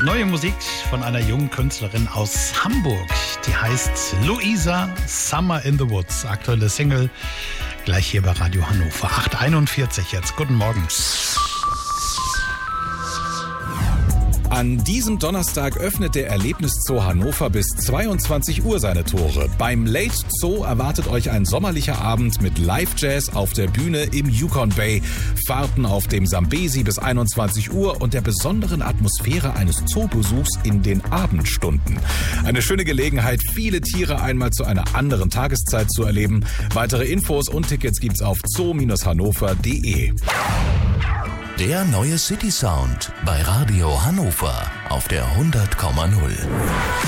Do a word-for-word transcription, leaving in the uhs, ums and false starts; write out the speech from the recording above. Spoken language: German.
Neue Musik von einer jungen Künstlerin aus Hamburg. Die heißt Luisa, Summer in the Woods. Aktuelle Single gleich hier bei Radio Hannover. acht Uhr einundvierzig jetzt. Guten Morgen. An diesem Donnerstag öffnet der Erlebniszoo Hannover bis zweiundzwanzig Uhr seine Tore. Beim Late Zoo erwartet euch ein sommerlicher Abend mit Live-Jazz auf der Bühne im Yukon Bay, Fahrten auf dem Sambesi bis einundzwanzig Uhr und der besonderen Atmosphäre eines Zoobesuchs in den Abendstunden. Eine schöne Gelegenheit, viele Tiere einmal zu einer anderen Tageszeit zu erleben. Weitere Infos und Tickets gibt's auf zoo hannover punkt de. Der neue City Sound bei Radio Hannover auf der hundert Komma null.